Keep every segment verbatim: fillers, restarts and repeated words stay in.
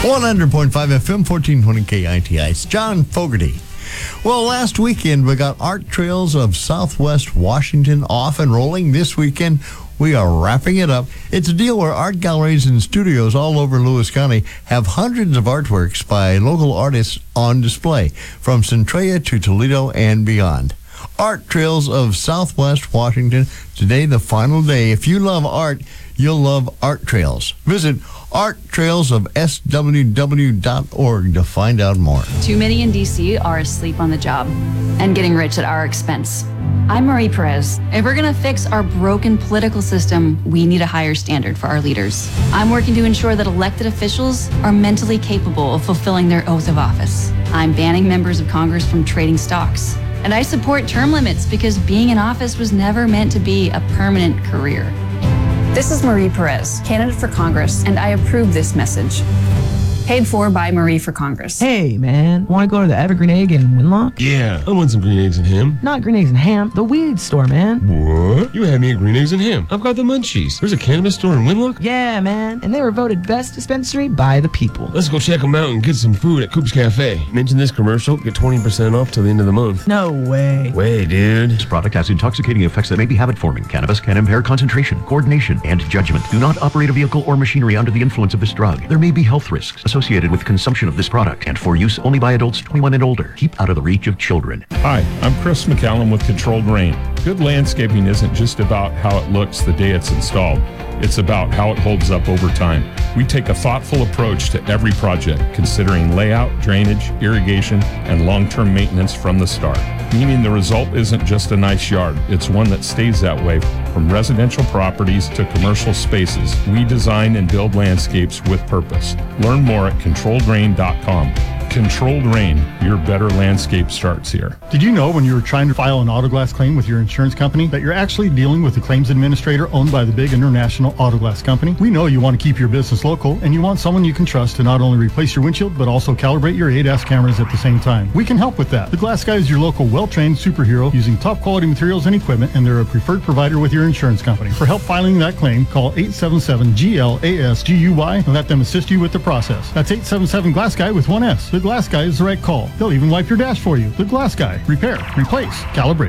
one hundred point five F M, fourteen twenty K I T I. It's John Fogerty. Well, last weekend we got Art Trails of Southwest Washington off and rolling. This weekend we are wrapping it up. It's a deal where art galleries and studios all over Lewis County have hundreds of artworks by local artists on display, from Centralia to Toledo and beyond. Art Trails of Southwest Washington. Today, the final day. If you love art, you'll love Art Trails. Visit art trails of S W W dot org to find out more. Too many in D C are asleep on the job and getting rich at our expense. I'm Marie Perez. If we're going to fix our broken political system, we need a higher standard for our leaders. I'm working to ensure that elected officials are mentally capable of fulfilling their oath of office. I'm banning members of Congress from trading stocks. And I support term limits because being in office was never meant to be a permanent career. This is Marie Perez, candidate for Congress, and I approve this message. Paid for by Marie for Congress. Hey, man. Want to go to the Evergreen Egg in Winlock? Yeah, I want some green eggs and ham. Not green eggs and ham. The weed store, man. What? You had me at green eggs and ham. I've got the munchies. There's a cannabis store in Winlock? Yeah, man. And they were voted best dispensary by the people. Let's go check them out and get some food at Coop's Cafe. Mention this commercial, get twenty percent off till the end of the month. No way. Way, dude. This product has intoxicating effects that may be habit-forming. Cannabis can impair concentration, coordination, and judgment. Do not operate a vehicle or machinery under the influence of this drug. There may be health risks associated with consumption of this product and for use only by adults twenty-one and older. Keep out of the reach of children. Hi, I'm Chris McCallum with Controlled Rain. Good landscaping isn't just about how it looks the day it's installed. It's about how it holds up over time. We take a thoughtful approach to every project, considering layout, drainage, irrigation, and long-term maintenance from the start. Meaning the result isn't just a nice yard, it's one that stays that way. From residential properties to commercial spaces, we design and build landscapes with purpose. Learn more at controlled rain dot com. Controlled Rain, your better landscape starts here. Did you know when you were trying to file an auto glass claim with your insurance company that you're actually dealing with a claims administrator owned by the big international auto glass company? We know you want to keep your business local and you want someone you can trust to not only replace your windshield but also calibrate your A D A S cameras at the same time. We can help with that. The Glass Guy is your local well-trained superhero using top quality materials and equipment, and they're a preferred provider with your insurance company. For help filing that claim, call eight seven seven G L A S G U Y and let them assist you with the process. That's eight seven seven Glass Guy with one S. The Glass Guy is the right call. They'll even wipe your dash for you. The Glass Guy. Repair, replace, calibrate.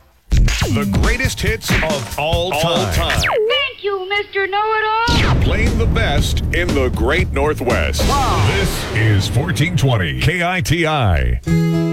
The greatest hits of all time. All time. Thank you, Mister Know-It-All. Playing the best in the Great Northwest. Wow. This is fourteen twenty K I T I.